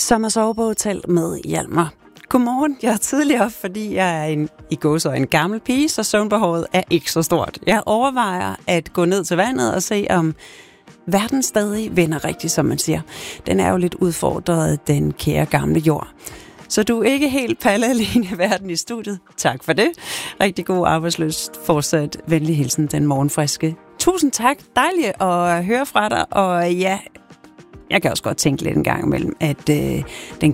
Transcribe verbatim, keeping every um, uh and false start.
Som at sove på hotel med Hjalmar. Godmorgen, jeg er tidligere op, fordi jeg er en, i gåseøjne en gammel pige, så søvnbehovet er ikke så stort. Jeg overvejer at gå ned til vandet og se, om verden stadig vender rigtigt, som man siger. Den er jo lidt udfordret, den kære gamle jord. Så du er ikke helt palle alene i verden i studiet. Tak for det. Rigtig god arbejdsløst. Fortsat venlig hilsen, den morgenfriske. Tusind tak. Dejligt at høre fra dig. Og ja, jeg kan også godt tænke lidt en gang imellem, at øh, den